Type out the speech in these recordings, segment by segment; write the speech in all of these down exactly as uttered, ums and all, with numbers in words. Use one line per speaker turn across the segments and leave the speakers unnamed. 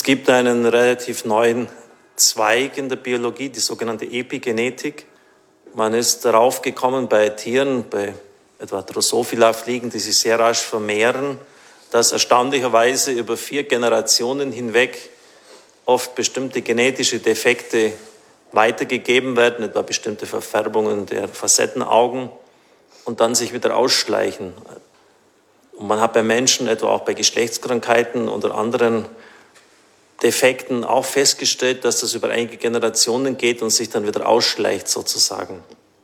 gibt einen relativ neuen Zweig in der Biologie, die sogenannte Epigenetik. Man ist darauf gekommen bei Tieren, bei etwa Drosophila-Fliegen, die sich sehr rasch vermehren, dass erstaunlicherweise über vier Generationen hinweg oft bestimmte genetische Defekte weitergegeben werden, etwa bestimmte Verfärbungen der Facettenaugen und dann sich wieder ausschleichen. Und man hat bei Menschen, etwa auch bei Geschlechtskrankheiten oder anderen Defekten auch festgestellt, dass das über einige Generationen geht und sich dann wieder ausschleicht sozusagen.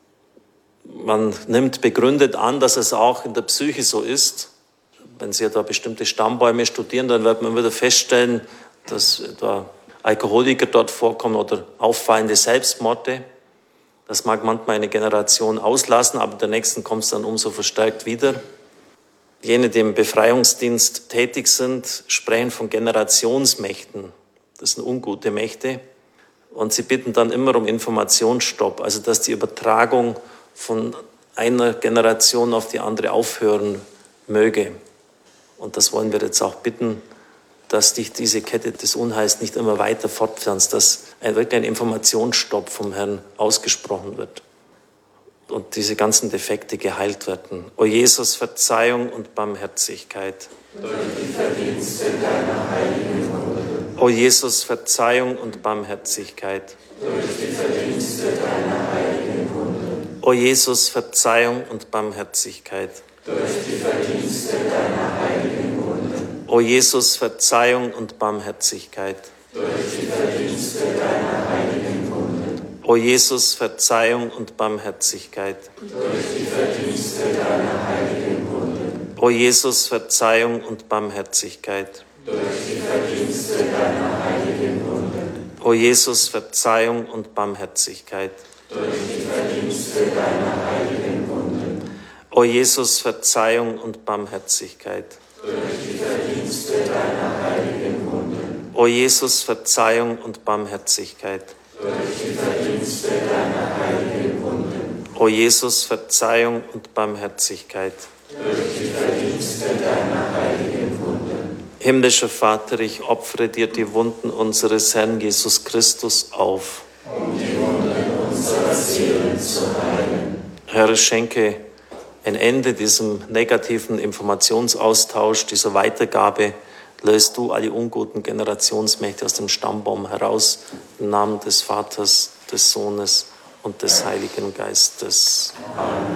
Man nimmt begründet an, dass es auch in der Psyche so ist. Wenn Sie etwa bestimmte Stammbäume studieren, dann wird man wieder feststellen, dass etwa Alkoholiker dort vorkommen oder auffallende Selbstmorde. Das mag manchmal eine Generation auslassen, aber in der nächsten kommt es dann umso verstärkt wieder. Jene, die im Befreiungsdienst tätig sind, sprechen von Generationsmächten. Das sind ungute Mächte. Und sie bitten dann immer um Informationsstopp, also dass die Übertragung von einer Generation auf die andere aufhören möge. Und das wollen wir jetzt auch bitten, dass sich diese Kette des Unheils nicht immer weiter fortpflanzt, dass wirklich ein Informationsstopp vom Herrn ausgesprochen wird und diese ganzen Defekte geheilt werden. O Jesus, Verzeihung und Barmherzigkeit.
Durch die Verdienste deiner heiligen Wunde.
O Jesus, Verzeihung und Barmherzigkeit.
Durch die Verdienste deiner heiligen Wunde.
O Jesus, Verzeihung und Barmherzigkeit.
Durch die Verdienste deiner heiligen Wunde.
O Jesus, Verzeihung und Barmherzigkeit.
Durch die Verdienste deiner heiligen Wunde.
O Jesus, Verzeihung und Barmherzigkeit.
Durch die Verdienste deiner heiligen Wunde.
O Jesus, Verzeihung und Barmherzigkeit.
Durch die Verdienste deiner heiligen Wunde.
O Jesus, Verzeihung und Barmherzigkeit.
Durch die Verdienste deiner heiligen Wunde.
O Jesus, Verzeihung und Barmherzigkeit.
Durch die Verdienste deiner heiligen Wunde.
O Jesus, Verzeihung und Barmherzigkeit.
Durch die Verdienste deiner heiligen Wunde.
O Jesus, Verzeihung und Barmherzigkeit.
Durch die Verdienste deiner heiligen Wunde.
Himmlischer Vater, ich opfere dir die Wunden unseres Herrn Jesus Christus auf.
Um die Wunden unserer Seelen zu heilen.
Herr, schenke ein Ende diesem negativen Informationsaustausch, dieser Weitergabe. Löst du alle unguten Generationsmächte aus dem Stammbaum heraus, im Namen des Vaters, des Sohnes und des Heiligen Geistes.
Amen.